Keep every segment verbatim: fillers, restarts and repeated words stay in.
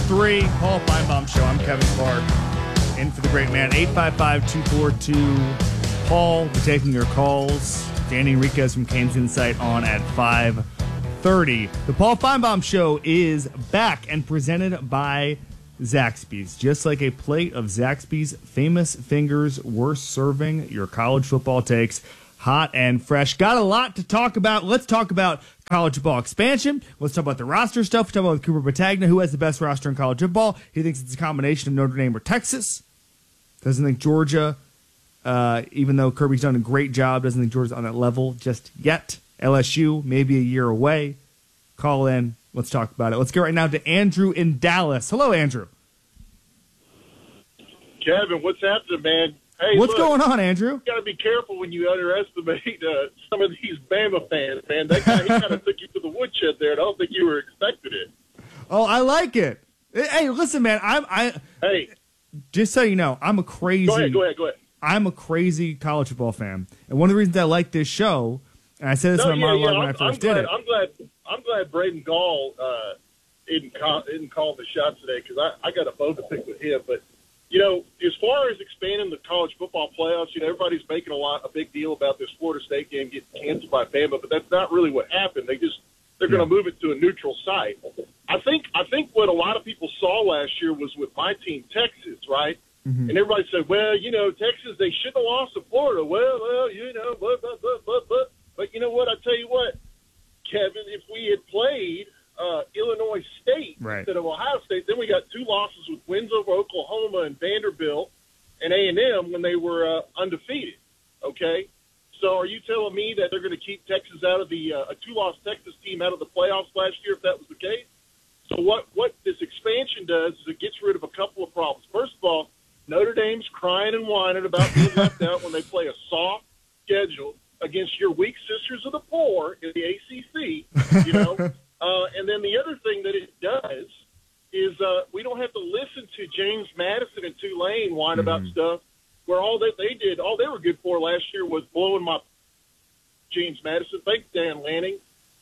three, Paul Feinbaum Show. I'm Kevin Clark, in for the great man. eight five five, two four two, Paul. We're taking your calls. Danny Enriquez from Canes Insight on at five thirty. The Paul Feinbaum Show is back and presented by Zaxby's. Just like a plate of Zaxby's famous fingers, we're serving your college football takes hot and fresh. Got a lot to talk about. Let's talk about college football expansion. Let's talk about the roster stuff. Let's talk about Cooper Battagna, who has the best roster in college football. He thinks it's a combination of Notre Dame or Texas. Doesn't think Georgia, uh, even though Kirby's done a great job, doesn't think Georgia's on that level just yet. L S U, maybe a year away. Call in. Let's talk about it. Let's get right now to Andrew in Dallas. Hello, Andrew. Kevin, what's happening, man? Hey, what's look, going on, Andrew? You got to be careful when you underestimate uh, some of these Bama fans, man. That guy, he kind of took you to the woodshed there, and I don't think you were expecting it. Oh, I like it. Hey, listen, man. I'm. I. Hey, just so you know, I'm a crazy. Go ahead. Go ahead. Go ahead. I'm a crazy college football fan, and one of the reasons I like this show, and I said this no, in yeah, my monologue yeah, when I'm, I first I'm did glad, it. I'm glad. I'm glad Braden Gall uh, didn't call, didn't call the shots today because I, I got a bone to pick with him, but. You know, as far as expanding the college football playoffs, you know, everybody's making a lot a big deal about this Florida State game getting canceled by Bama, but that's not really what happened. They just they're going to move it to a neutral site. I think I think what a lot of people saw last year was with my team, Texas, right? Mm-hmm. And everybody said, well, you know, Texas, they should have lost to Florida. Well, well, you know, but but but but but but you know what? I tell you what, Kevin, if we had played. Uh, Illinois State right. instead of Ohio State. Then we got two losses with wins over Oklahoma and Vanderbilt and A and M when they were uh, undefeated. Okay, so are you telling me that they're going to keep Texas out of the uh, a two-loss Texas team out of the playoffs last year if that was the case? So what what this expansion does is it gets rid of a couple of problems. First of all, Notre Dame's crying and whining about being left out when they play a soft schedule against your weak sisters of the poor in the A C C. You know. Uh, and then the other thing that it does is uh, we don't have to listen to James Madison and Tulane whine mm-hmm. about stuff where all that they did, all they were good for last year was blowing my James Madison. Thanks, Dan Lanning.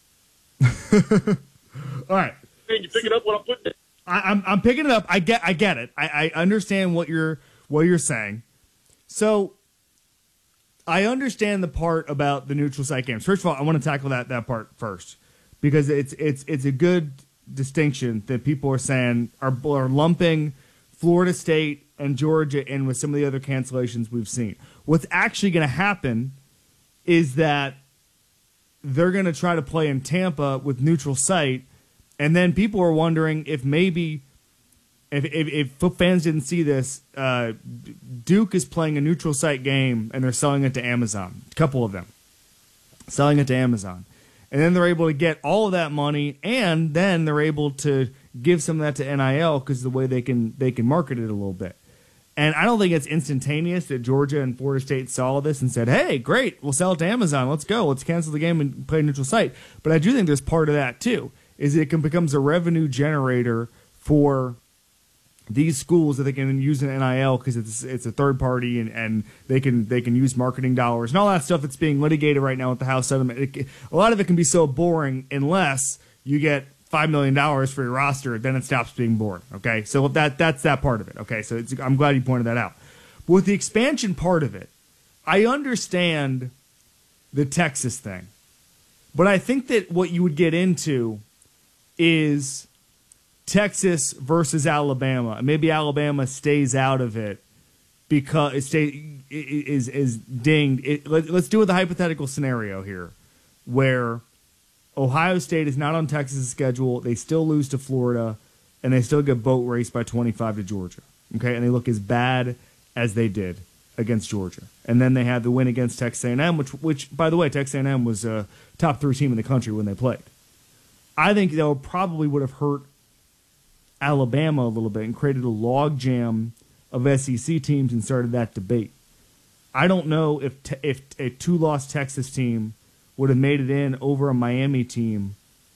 All right. Can you pick it up what I'm putting it? I, I'm I'm picking it up. I get I get it. I, I understand what you're what you're saying. So I understand the part about the neutral site games. First of all, I want to tackle that that part first. Because it's it's it's a good distinction that people are saying are are lumping Florida State and Georgia in with some of the other cancellations we've seen. What's actually going to happen is that they're going to try to play in Tampa with neutral site, and then people are wondering if maybe if if, if fans didn't see this, uh, Duke is playing a neutral site game and they're selling it to Amazon. A couple of them selling it to Amazon. And then they're able to get all of that money, and then they're able to give some of that to N I L because the way they can they can market it a little bit. And I don't think it's instantaneous that Georgia and Florida State saw this and said, hey, great, we'll sell it to Amazon. Let's go. Let's cancel the game and play a neutral site. But I do think there's part of that, too, is it can becomes a revenue generator for these schools that they can use in N I L because it's it's a third party and, and they can they can use marketing dollars and all that stuff that's being litigated right now with the House settlement. It, a lot of it can be so boring unless you get five million dollars for your roster, then it stops being boring. Okay, so that that's that part of it. Okay, so it's, I'm glad you pointed that out. But with the expansion part of it, I understand the Texas thing, but I think that what you would get into is Texas versus Alabama. Maybe Alabama stays out of it because it stay, is is dinged. It, let, let's do with a hypothetical scenario here where Ohio State is not on Texas' schedule. They still lose to Florida, and they still get boat raced by twenty-five to Georgia. Okay, and they look as bad as they did against Georgia. And then they had the win against Texas A and M, which, which by the way, Texas A and M was a top three team in the country when they played. I think that probably would have hurt Alabama a little bit and created a logjam of S E C teams and started that debate. I don't know if te- if a two-loss Texas team would have made it in over a Miami team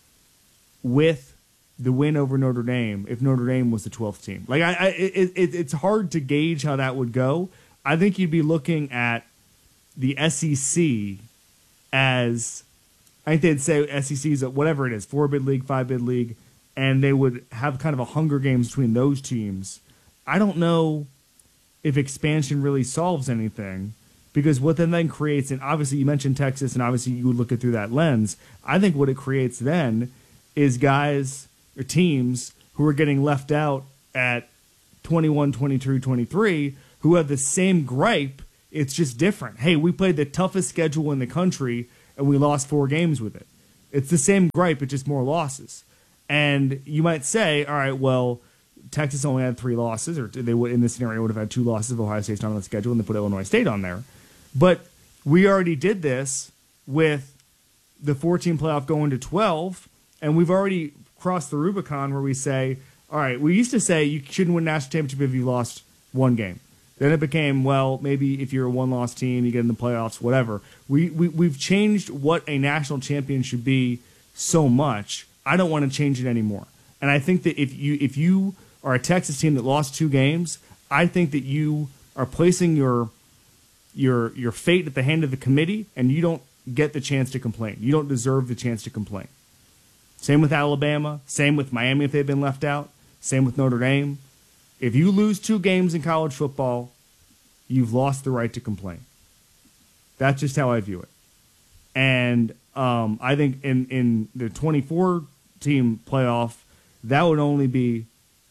with the win over Notre Dame if Notre Dame was the twelfth team. Like I, I it, it, it's hard to gauge how that would go. I think you'd be looking at the S E C as I think they'd say S E C is a, whatever it is, four bid league, five bid league. and they would have kind of a Hunger Games between those teams. I don't know if expansion really solves anything, because what then then creates, and obviously you mentioned Texas, and obviously you would look it through that lens. I think what it creates then is guys or teams who are getting left out at twenty-one, twenty-two, twenty-three who have the same gripe. It's just different. Hey, we played the toughest schedule in the country and we lost four games with it. It's the same gripe, it's just more losses. And you might say, all right, well, Texas only had three losses, or they would in this scenario would have had two losses if Ohio State's not on the schedule, and they put Illinois State on there. But we already did this with the fourteen playoff going to twelve, and we've already crossed the Rubicon where we say, all right, we used to say you shouldn't win a national championship if you lost one game. Then it became, well, maybe if you're a one-loss team, you get in the playoffs, whatever. We, we, we've changed what a national champion should be so much. I don't want to change it anymore. And I think that if you if you are a Texas team that lost two games, I think that you are placing your your your fate at the hand of the committee, and you don't get the chance to complain. You don't deserve the chance to complain. Same with Alabama. Same with Miami if they've been left out. Same with Notre Dame. If you lose two games in college football, you've lost the right to complain. That's just how I view it. And um, I think in, in the twenty-four team playoff, that would only be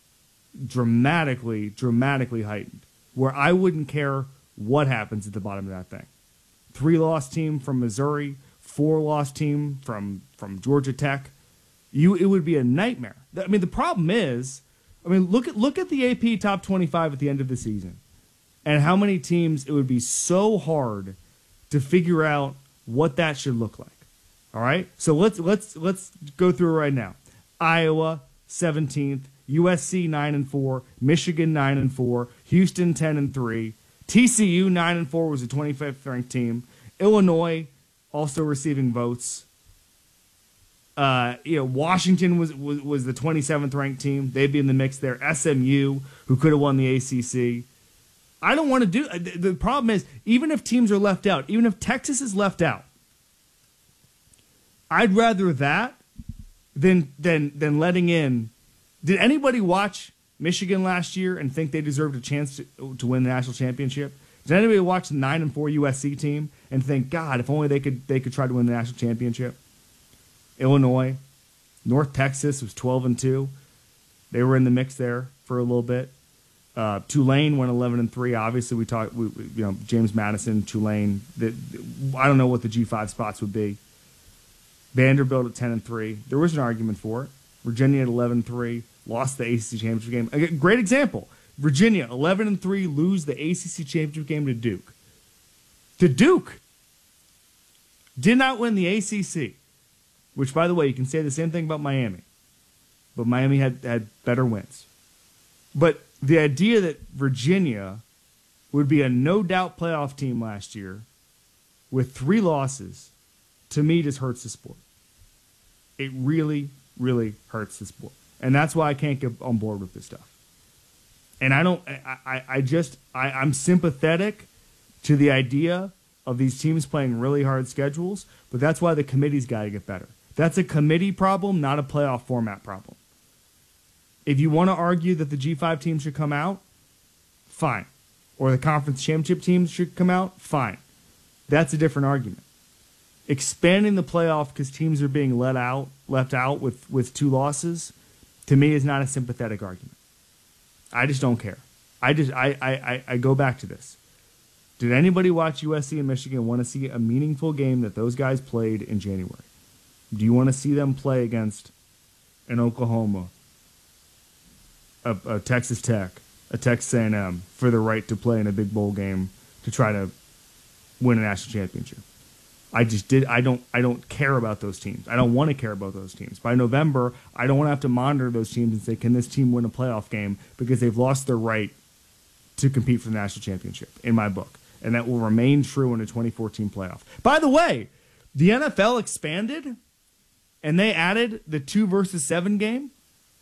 dramatically, dramatically heightened, where I wouldn't care what happens at the bottom of that thing. Three-loss team from Missouri, four-loss team from, from Georgia Tech. You, it would be a nightmare. I mean, the problem is, I mean, look at look at the A P top twenty-five at the end of the season, and how many teams it would be so hard to figure out what that should look like. All right, so let's let's let's go through it right now. Iowa seventeenth, U S C nine and four, Michigan nine and four, Houston ten and three, T C U nine and four was a twenty-fifth ranked team. Illinois also receiving votes. Uh, you know, Washington was, was was the twenty-seventh ranked team. They'd be in the mix there. S M U, who could have won the A C C. I don't want to do. The problem is, even if teams are left out, even if Texas is left out, I'd rather that than than than letting in. Did anybody watch Michigan last year and think they deserved a chance to, to win the national championship? Did anybody watch the nine and four U S C team and think, God, if only they could they could try to win the national championship? Illinois, North Texas was twelve and two. They were in the mix there for a little bit. Uh, Tulane went eleven and three. Obviously, we talked. We, we, you know, James Madison, Tulane. The, I don't know what the G five spots would be. Vanderbilt at ten and three. There was an argument for it. Virginia at eleven and three, lost the A C C championship game. A great example. Virginia eleven and three, lose the A C C championship game to Duke. To Duke. Did not win the A C C. Which, by the way, you can say the same thing about Miami. But Miami had, had better wins. But the idea that Virginia would be a no-doubt playoff team last year with three losses, to me, just hurts the sport. It really, really hurts the sport. And that's why I can't get on board with this stuff. And I don't, I, I, I just, I, I'm sympathetic to the idea of these teams playing really hard schedules, but that's why the committee's got to get better. That's a committee problem, not a playoff format problem. If you want to argue that the G five teams should come out, fine. Or the conference championship teams should come out, fine. That's a different argument. Expanding the playoff because teams are being let out, left out with, with two losses, to me is not a sympathetic argument. I just don't care. I just I, I, I go back to this. Did anybody watch U S C and Michigan want to see a meaningful game that those guys played in January? Do you want to see them play against an Oklahoma, a, a Texas Tech, a Texas A and M for the right to play in a big bowl game to try to win a national championship? I just did. I don't. I don't care about those teams. I don't want to care about those teams. By November, I don't want to have to monitor those teams and say, "Can this team win a playoff game?" Because they've lost their right to compete for the national championship. In my book, and that will remain true in the twenty fourteen playoff. By the way, the N F L expanded. And they added the two versus seven game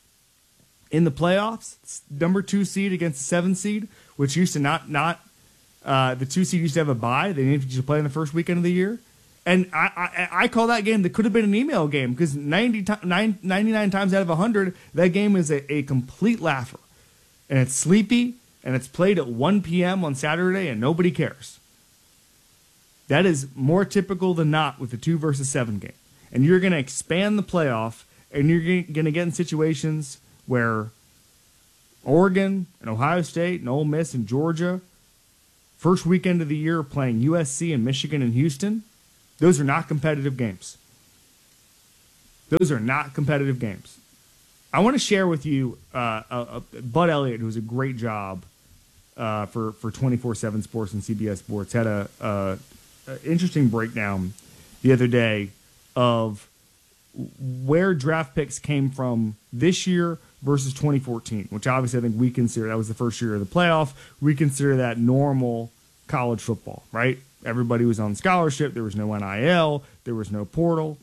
in the playoffs. It's number two seed against the seven seed, which used to not not uh, the two seed used to have a bye. They didn't used to play in the first weekend of the year, And I, I, I call that game that could have been an email game because ninety-nine times out of one hundred, that game is a, a complete laugher. And it's sleepy, and it's played at one p.m. on Saturday, and nobody cares. That is more typical than not with the two versus seven game. And you're going to expand the playoff, and you're going to get in situations where Oregon and Ohio State and Ole Miss and Georgia, first weekend of the year, playing U S C and Michigan and Houston. Those are not competitive games. Those are not competitive games. I want to share with you uh, uh, Bud Elliott, who was a great job uh, for, for twenty-four seven Sports and C B S Sports, had a, a, a interesting breakdown the other day of where draft picks came from this year versus twenty fourteen, which obviously I think we consider, that was the first year of the playoff. We consider that normal college football, right? Everybody was on scholarship. There was no N I L. There was no portal.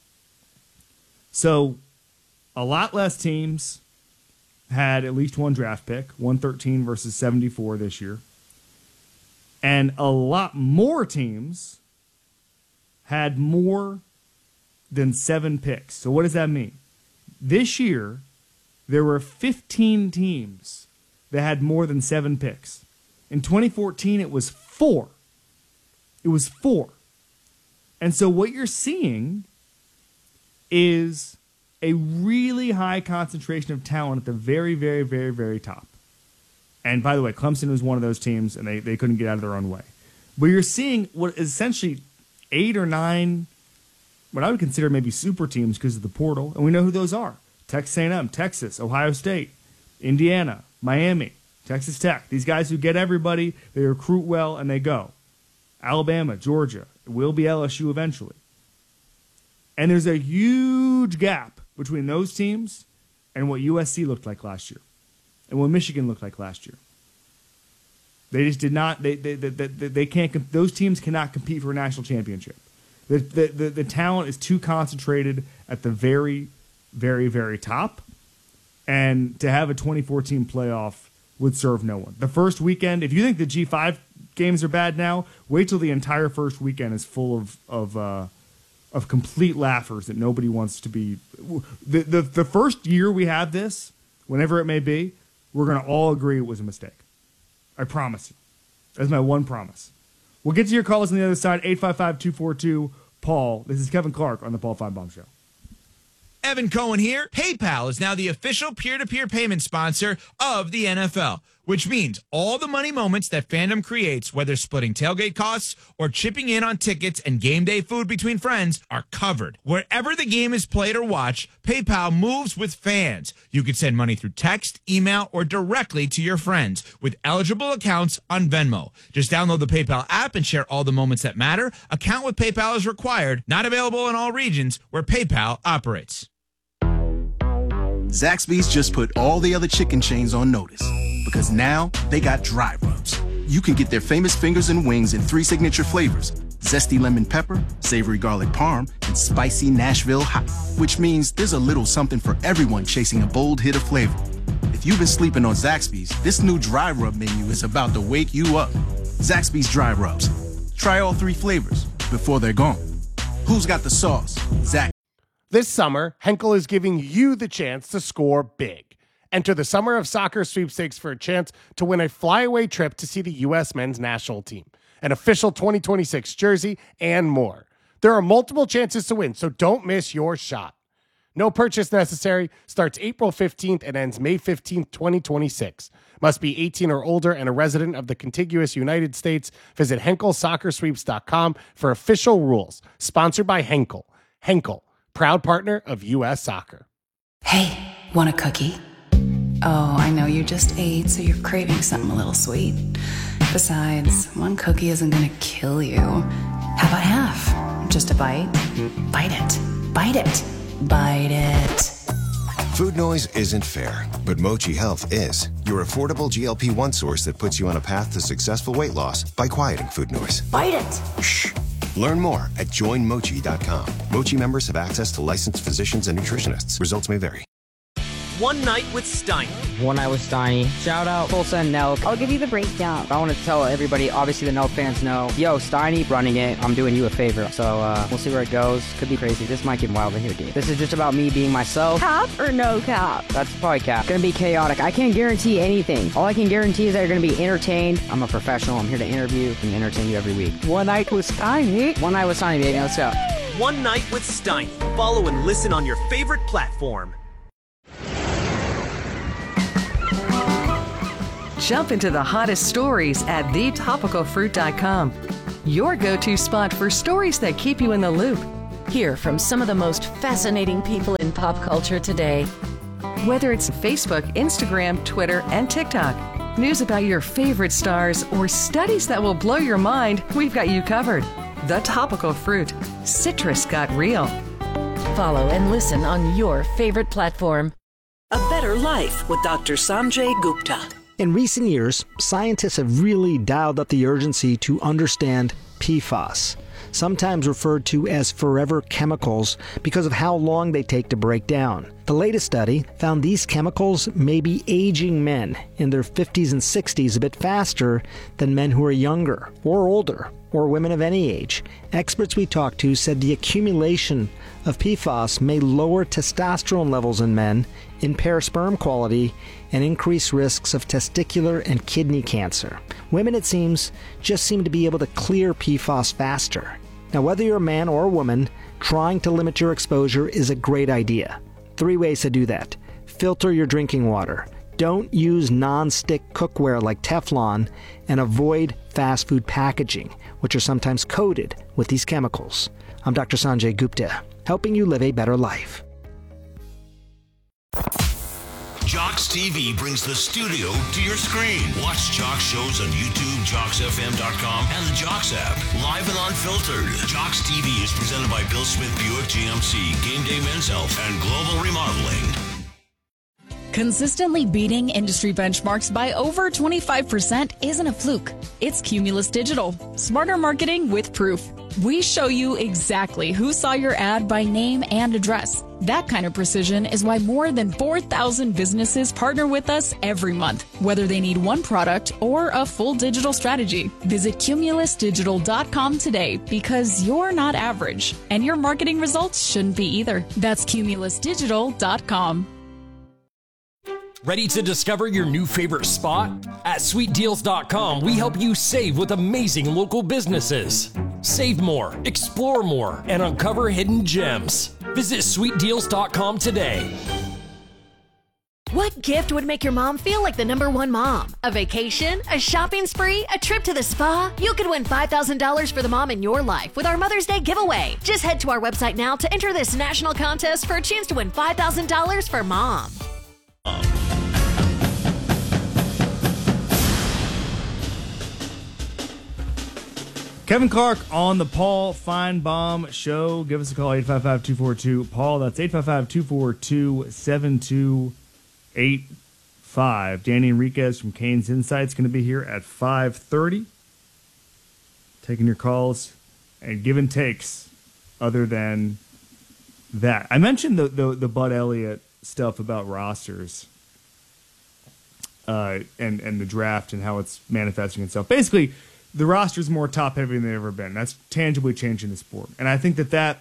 So a lot less teams had at least one draft pick, one thirteen versus seventy-four this year. And a lot more teams had more than seven picks. So what does that mean? This year, there were fifteen teams that had more than seven picks. In twenty fourteen, it was four. It was four. And so what you're seeing is a really high concentration of talent at the very, very, very, very top. And by the way, Clemson was one of those teams, and they, they couldn't get out of their own way. But you're seeing what is essentially eight or nine, what I would consider maybe super teams because of the portal, and we know who those are. Texas A and M, Texas, Ohio State, Indiana, Miami, Texas Tech. These guys who get everybody, they recruit well, and they go. Alabama, Georgia, it will be L S U eventually. And there's a huge gap between those teams and what U S C looked like last year and what Michigan looked like last year. They just did not, they they they, they, they can't, those teams cannot compete for a national championship. The, the, the, the talent is too concentrated at the very, very, very top. And to have a twenty fourteen playoff would serve no one. The first weekend, if you think the G five games are bad now, wait till the entire first weekend is full of of uh, of complete laughers that nobody wants to be. The, the, the first year we have this, whenever it may be, we're going to all agree it was a mistake. I promise you. That's my one promise. We'll get to your calls on the other side, eight five five, two four two, Paul. This is Kevin Clark on the Paul Feinbaum Show. Evan Cohen here. PayPal is now the official peer-to-peer payment sponsor of the N F L, which means all the money moments that fandom creates, whether splitting tailgate costs or chipping in on tickets and game day food between friends, are covered. Wherever the game is played or watched, PayPal moves with fans. You can send money through text, email, or directly to your friends with eligible accounts on Venmo. Just download the PayPal app and share all the moments that matter. Account with PayPal is required. Not available in all regions where PayPal operates. Zaxby's just put all the other chicken chains on notice because now they got dry rubs. You can get their famous fingers and wings in three signature flavors: zesty lemon pepper, savory garlic parm, and spicy Nashville hot, which means there's a little something for everyone chasing a bold hit of flavor. If you've been sleeping on Zaxby's, this new dry rub menu is about to wake you up. Zaxby's Dry Rubs. Try all three flavors before they're gone. Who's got the sauce? Zaxby's. This summer, Henkel is giving you the chance to score big. Enter the Summer of Soccer sweepstakes for a chance to win a flyaway trip to see the U S men's national team, an official twenty twenty-six jersey, and more. There are multiple chances to win, so don't miss your shot. No purchase necessary. Starts April fifteenth and ends May fifteenth, twenty twenty-six. Must be eighteen or older and a resident of the contiguous United States. Visit Henkel Soccer Sweeps dot com for official rules. Sponsored by Henkel. Henkel, proud partner of U S Soccer. Hey, want a cookie? Oh, I know you just ate, so you're craving something a little sweet. Besides, one cookie isn't gonna kill you. How about half? Just a bite? Bite it. Bite it. Bite it. Food noise isn't fair, but Mochi Health is. Your affordable G L P one source that puts you on a path to successful weight loss by quieting food noise. Bite it. Shh. Learn more at join mochi dot com. Mochi members have access to licensed physicians and nutritionists. Results may vary. One Night with Steiner, One Night with Steiny. Shout out Full Send Nelk. I'll give you the breakdown. I want to tell everybody, obviously the Nelk fans know, yo, Steiny running it, I'm doing you a favor. So uh, we'll see where it goes. Could be crazy. This might get wild in here, dude. This is just about me being myself. Cap or no cap? That's probably cap. Gonna be chaotic. I can't guarantee anything. All I can guarantee is that you're gonna be entertained. I'm a professional. I'm here to interview and entertain you every week. One Night with Steiny. One Night with Steiny, baby. Let's go. One Night with Steiny. Follow and listen on your favorite platform. Jump into the hottest stories at the topical fruit dot com. Your go-to spot for stories that keep you in the loop. Hear from some of the most fascinating people in pop culture today. Whether it's Facebook, Instagram, Twitter, and TikTok, news about your favorite stars, or studies that will blow your mind, we've got you covered. The Topical Fruit. Citrus got real. Follow and listen on your favorite platform. A Better Life with Doctor Sanjay Gupta. In recent years, scientists have really dialed up the urgency to understand P FAS, sometimes referred to as forever chemicals because of how long they take to break down. The latest study found these chemicals may be aging men in their fifties and sixties a bit faster than men who are younger or older, or women of any age. Experts we talked to said the accumulation of P FAS may lower testosterone levels in men, impair sperm quality, and increase risks of testicular and kidney cancer. Women, it seems, just seem to be able to clear P FAS faster. Now, whether you're a man or a woman, trying to limit your exposure is a great idea. Three ways to do that. Filter your drinking water. Don't use non-stick cookware like Teflon, and avoid fast food packaging, which are sometimes coated with these chemicals. I'm Doctor Sanjay Gupta, helping you live a better life. Jocks T V brings the studio to your screen. Watch Jocks shows on YouTube, jocks f m dot com, and the Jocks app. Live and unfiltered. Jocks T V is presented by Bill Smith Buick G M C, Game Day Men's Health, and Global Remodeling. Consistently beating industry benchmarks by over twenty-five percent isn't a fluke. It's Cumulus Digital. Smarter marketing with proof. We show you exactly who saw your ad by name and address. That kind of precision is why more than four thousand businesses partner with us every month, whether they need one product or a full digital strategy. Visit cumulus digital dot com today, because you're not average, and your marketing results shouldn't be either. That's cumulus digital dot com. Ready to discover your new favorite spot? At sweet deals dot com, we help you save with amazing local businesses. Save more, explore more, and uncover hidden gems. Visit sweet deals dot com today. What gift would make your mom feel like the number one mom? A vacation? A shopping spree? A trip to the spa? You could win five thousand dollars for the mom in your life with our Mother's Day giveaway. Just head to our website now to enter this national contest for a chance to win five thousand dollars for mom. Kevin Clark on the Paul Feinbaum Show. Give us a call, eight five five, two four two, Paul. That's eight five five, two four two, seven two eight five. Danny Enriquez from Canes Insights going to be here at five thirty. Taking your calls and give and takes other than that. I mentioned the, the, the Bud Elliott stuff about rosters uh, and, and the draft and how it's manifesting itself. Basically, the roster's more top-heavy than they've ever been. That's tangibly changing the sport. And I think that that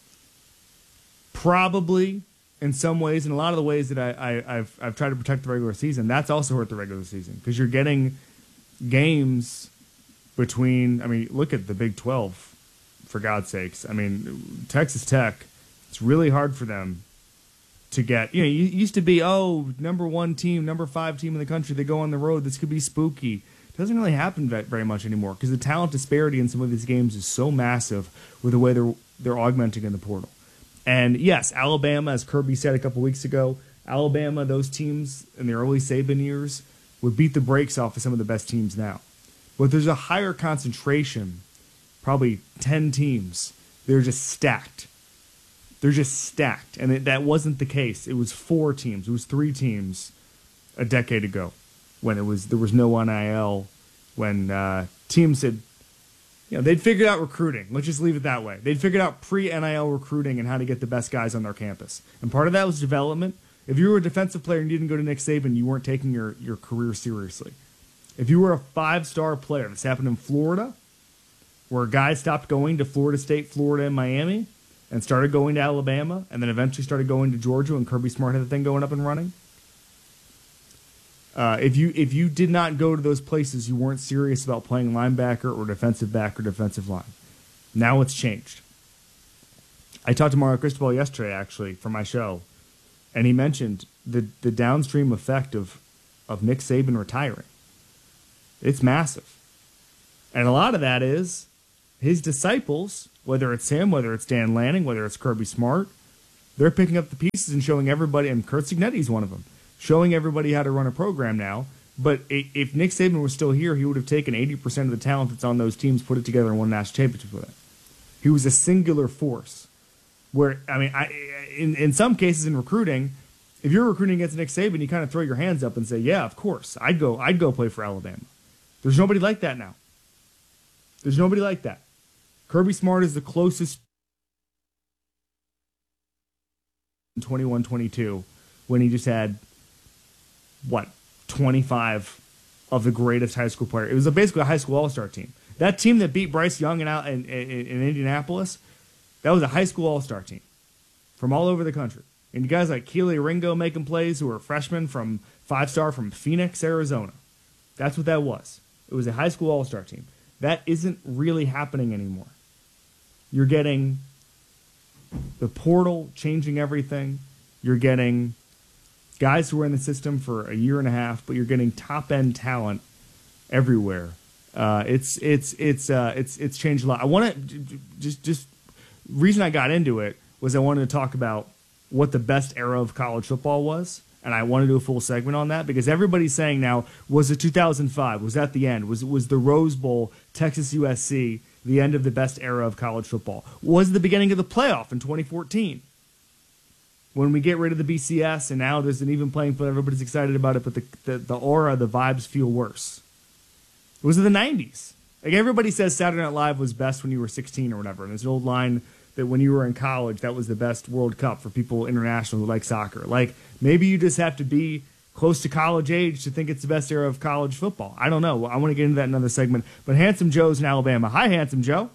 probably, in some ways, in a lot of the ways that I, I, I've, I've tried to protect the regular season, that's also hurt the regular season. Because you're getting games between, I mean, look at the Big twelve, for God's sakes. I mean, Texas Tech, it's really hard for them to get, you know, you used to be, oh, number one team, number five team in the country, they go on the road, this could be spooky. Doesn't really happen very much anymore because the talent disparity in some of these games is so massive with the way they're they're augmenting in the portal. And yes, Alabama, as Kirby said a couple weeks ago, Alabama, those teams in the early Saban years would beat the brakes off of some of the best teams now. But there's a higher concentration, probably ten teams. They're just stacked. They're just stacked. And it, that wasn't the case. It was four teams. It was three teams a decade ago. When it was there was no N I L, when uh, teams had, you know, they'd figured out recruiting. Let's just leave it that way. They'd figured out pre-N I L recruiting and how to get the best guys on their campus. And part of that was development. If you were a defensive player and you didn't go to Nick Saban, you weren't taking your, your career seriously. If you were a five-star player, this happened in Florida, where guys stopped going to Florida State, Florida, and Miami, and started going to Alabama, and then eventually started going to Georgia when Kirby Smart had the thing going up and running. Uh, if you if you did not go to those places, you weren't serious about playing linebacker or defensive back or defensive line. Now it's changed. I talked to Mario Cristobal yesterday, actually, for my show, and he mentioned the, the downstream effect of, of Nick Saban retiring. It's massive. And a lot of that is his disciples, whether it's him, whether it's Dan Lanning, whether it's Kirby Smart, they're picking up the pieces and showing everybody, and Kurt Cignetti's one of them, showing everybody how to run a program now. But if Nick Saban was still here, he would have taken eighty percent of the talent that's on those teams, put it together, and won a national championship with it. He was a singular force. Where, I mean, I, in, in some cases in recruiting, if you're recruiting against Nick Saban, you kind of throw your hands up and say, yeah, of course, I'd go, I'd go play for Alabama. There's nobody like that now. There's nobody like that. Kirby Smart is the closest in twenty-one twenty-two when he just had, what, twenty-five of the greatest high school players. It was a, basically a high school all-star team. That team that beat Bryce Young in, in, in, in Indianapolis, that was a high school all-star team from all over the country. And you guys like Keely Ringo making plays who were freshmen from five-star from Phoenix, Arizona. That's what that was. It was a high school all-star team. That isn't really happening anymore. You're getting the portal changing everything. You're getting guys who are in the system for a year and a half, but you're getting top-end talent everywhere. Uh, it's it's it's uh, it's it's changed a lot. I want to just just reason I got into it was I wanted to talk about what the best era of college football was. And I want to do a full segment on that because everybody's saying now, was it two thousand five? Was that the end? Was was the Rose Bowl, Texas U S C, the end of the best era of college football? Was it the beginning of the playoff in twenty fourteen? When we get rid of the B C S and now there's an even playing field, everybody's excited about it, but the, the, the aura, the vibes feel worse. Was it the nineties? Like everybody says Saturday Night Live was best when you were sixteen or whatever. And there's an old line that when you were in college, that was the best World Cup for people international who like soccer. Like, maybe you just have to be close to college age to think it's the best era of college football. I don't know. I want to get into that in another segment. But Handsome Joe's in Alabama. Hi, Handsome Joe.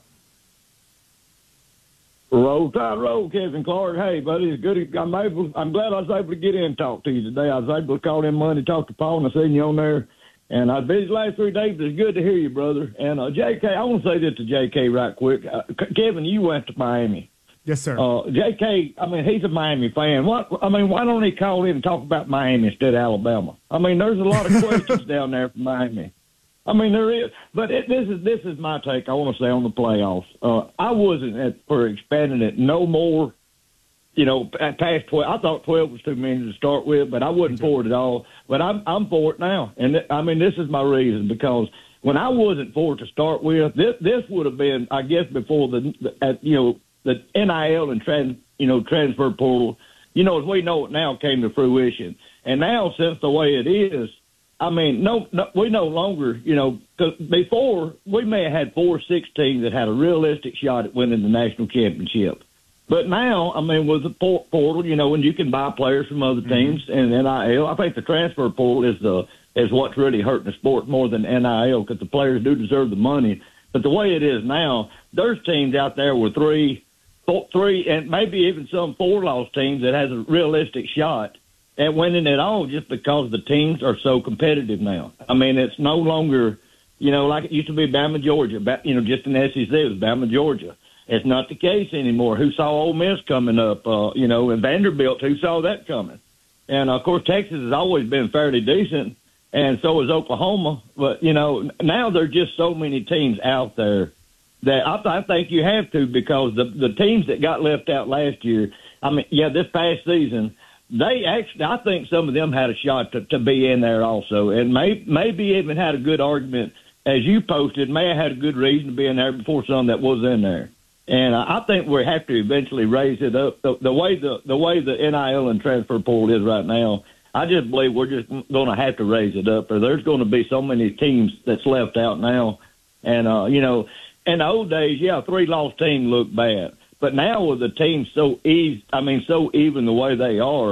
Roll Tide, roll, Kevin Clark. Hey, buddy, it's good. I'm able. I'm glad I was able to get in and talk to you today. I was able to call in Monday, talk to Paul, and I seen you on there. And I was busy the last three days, but it's good to hear you, brother. And uh, J K, I want to say this to J K right quick. Uh, Kevin, you went to Miami. Yes, sir. Uh, J K, I mean, he's a Miami fan. What? I mean, why don't he call in and talk about Miami instead of Alabama? I mean, there's a lot of questions down there from Miami. I mean, there is. But it, this is this is my take, I want to say, on the playoffs. Uh, I wasn't at, for expanding it no more, you know, past twelve. I thought twelve was too many to start with, but I wasn't for it at all. But I'm, I'm for it now. And, th- I mean, this is my reason, because when I wasn't for it to start with, this, this would have been, I guess, before the, the at, you know, the N I L and trans, you know, transfer portal, you know, as we know it now, came to fruition. And now, since the way it is, I mean, no, no we no longer, you know, because before we may have had four, six teams that had a realistic shot at winning the national championship. But now, I mean, with the portal, you know, when you can buy players from other teams mm-hmm. and N I L, I think the transfer portal is the is what's really hurting the sport more than N I L, because the players do deserve the money. But the way it is now, there's teams out there with three, four, three, and maybe even some four-loss teams that has a realistic shot at winning it all, just because the teams are so competitive now. I mean, it's no longer, you know, like it used to be Bama, Georgia. You know, just in the S E C, it was Bama, Georgia. It's not the case anymore. Who saw Ole Miss coming up, uh, you know, and Vanderbilt, who saw that coming? And, uh, of course, Texas has always been fairly decent, and so is Oklahoma. But, you know, now there are just so many teams out there that I, th- I think you have to, because the, the teams that got left out last year, I mean, yeah, this past season, they actually, I think some of them had a shot to, to be in there also, and may, maybe even had a good argument, as you posted, may have had a good reason to be in there before some that was in there. And I think we have to eventually raise it up. The, the way the the way the N I L and transfer portal is right now, I just believe we're just going to have to raise it up, or there's going to be so many teams that's left out now. And, uh, you know, in the old days, yeah, a three-loss team looked bad. But now with the teams so easy, I mean, so even the way they are,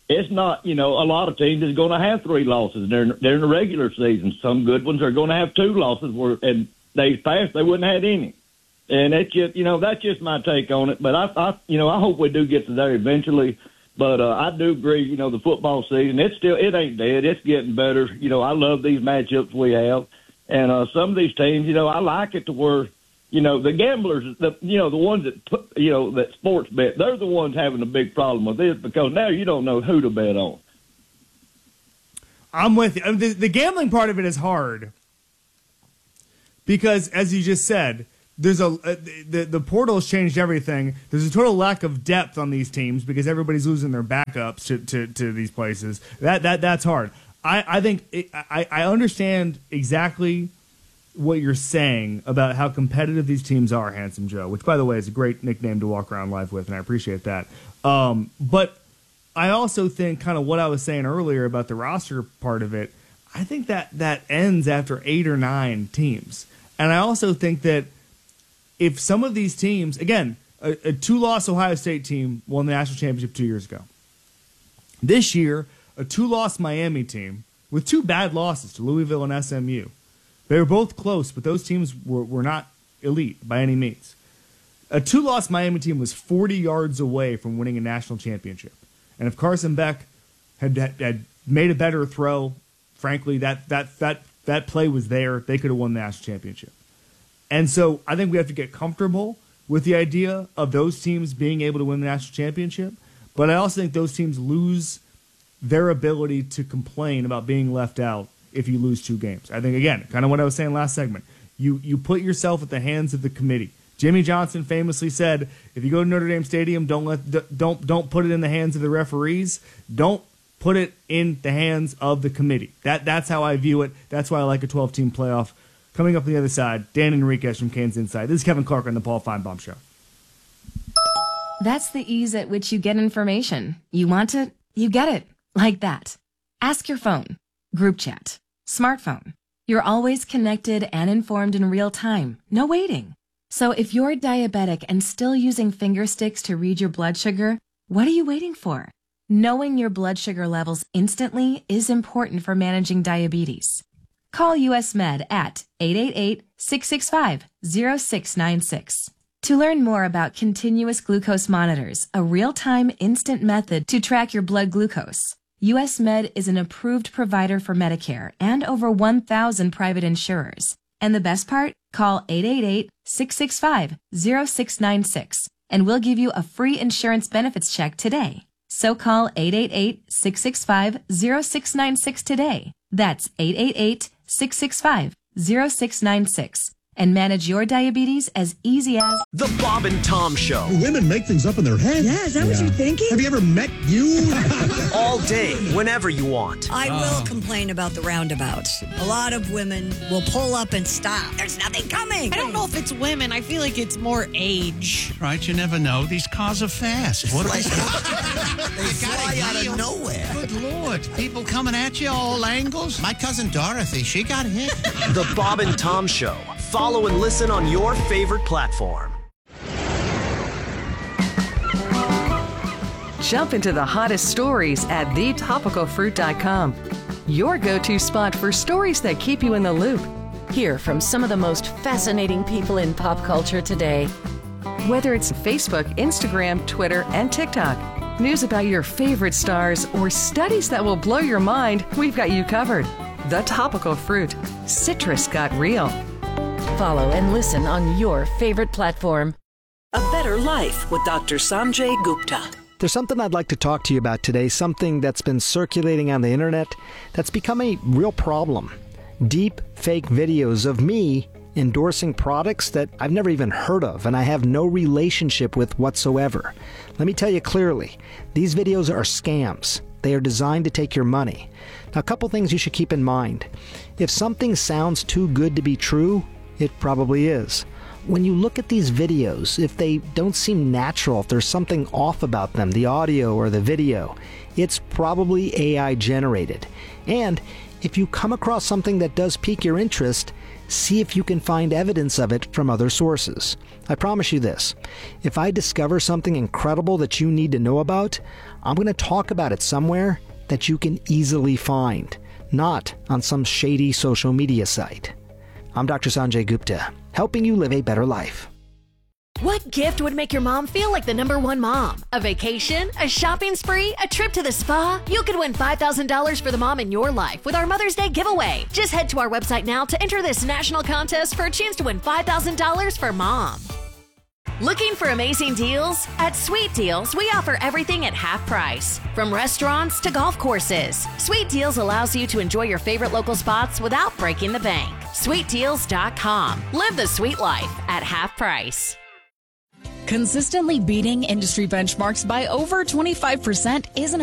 it's not, you know, a lot of teams is going to have three losses during, during the regular season. Some good ones are going to have two losses, where in days past they wouldn't have had any. And it's just, you know, that's just my take on it. But I, I you know, I hope we do get to there eventually. But uh, I do agree, you know, the football season, it's still, it ain't dead. It's getting better. You know, I love these matchups we have. And uh, some of these teams, you know, I like it to where, you know, the gamblers, the you know, the ones that, put, you know, that sports bet, they're the ones having a big problem with this because now you don't know who to bet on. I'm with you. I mean, the, the gambling part of it is hard because, as you just said, there's a uh, the the portal has changed everything. There's a total lack of depth on these teams because everybody's losing their backups to, to, to these places. That that that's hard. I I think it, I I understand exactly what you're saying about how competitive these teams are, Handsome Joe. Which, by the way, is a great nickname to walk around life with, and I appreciate that. Um, but I also think kind of what I was saying earlier about the roster part of it. I think that that ends after eight or nine teams, and I also think that. If some of these teams, again, a, a two-loss Ohio State team won the national championship two years ago. This year, a two-loss Miami team with two bad losses to Louisville and S M U. They were both close, but those teams were, were not elite by any means. A two-loss Miami team was forty yards away from winning a national championship. And if Carson Beck had, had, had made a better throw, frankly, that, that, that, that play was there. They could have won the national championship. And so I think we have to get comfortable with the idea of those teams being able to win the national championship. But I also think those teams lose their ability to complain about being left out if you lose two games. I think, again, kind of what I was saying last segment, you you put yourself at the hands of the committee. Jimmy Johnson famously said, if you go to Notre Dame Stadium, don't let don't don't put it in the hands of the referees. Don't put it in the hands of the committee. That That's how I view it. That's why I like a twelve-team playoff. Coming up on the other side, Dan Enriquez from Canes Inside. This is Kevin Clark on the Paul Feinbaum Show. That's the ease at which you get information. You want it, you get it. Like that. Ask your phone. Group chat. Smartphone. You're always connected and informed in real time. No waiting. So if you're diabetic and still using finger sticks to read your blood sugar, what are you waiting for? Knowing your blood sugar levels instantly is important for managing diabetes. Call U S Med at eight eight eight, six six five, zero six nine six. To learn more about continuous glucose monitors, a real-time instant method to track your blood glucose, U S Med is an approved provider for Medicare and over one thousand private insurers. And the best part? Call eight eight eight, six six five, zero six nine six and we'll give you a free insurance benefits check today. So call eight eight eight, six six five, zero six nine six today. That's eight eight eight, six six five, zero six nine six and manage your diabetes as easy as The Bob and Tom Show. Women make things up in their head. Yeah, is that what you're thinking? Have you ever met you? All day, whenever you want. I will complain about the roundabouts. A lot of women will pull up and stop. There's nothing coming. I don't know if it's women. I feel like it's more age. Right, you never know. These cars are fast. What are they? They fly out of nowhere. Good Lord. People coming at you all angles. My cousin Dorothy, she got hit. The Bob and Tom Show. Follow and listen on your favorite platform. Jump into the hottest stories at the topical fruit dot com. Your go-to spot for stories that keep you in the loop. Hear from some of the most fascinating people in pop culture today. Whether it's Facebook, Instagram, Twitter, and TikTok, news about your favorite stars, or studies that will blow your mind, we've got you covered. The Topical Fruit. Citrus got real. Follow and listen on your favorite platform. A Better Life with Doctor Sanjay Gupta. There's something I'd like to talk to you about today, something that's been circulating on the internet that's become a real problem. Deep fake videos of me endorsing products that I've never even heard of and I have no relationship with whatsoever. Let me tell you clearly, these videos are scams. They are designed to take your money. Now, a couple things you should keep in mind. If something sounds too good to be true, it probably is. When you look at these videos, if they don't seem natural, if there's something off about them, the audio or the video, it's probably A I generated. And If you come across something that does pique your interest, see if you can find evidence of it from other sources. I promise you this, if I discover something incredible that you need to know about, I'm going to talk about it somewhere that you can easily find, not on some shady social media site. I'm Doctor Sanjay Gupta, helping you live a better life. What gift would make your mom feel like the number one mom? A vacation? A shopping spree? A trip to the spa? You could win five thousand dollars for the mom in your life with our Mother's Day giveaway. Just head to our website now to enter this national contest for a chance to win five thousand dollars for mom. Looking for amazing deals? At Sweet Deals, we offer everything at half price. From restaurants to golf courses, Sweet Deals allows you to enjoy your favorite local spots without breaking the bank. sweet deals dot com. Live the sweet life at half price. Consistently beating industry benchmarks by over twenty-five percent isn't a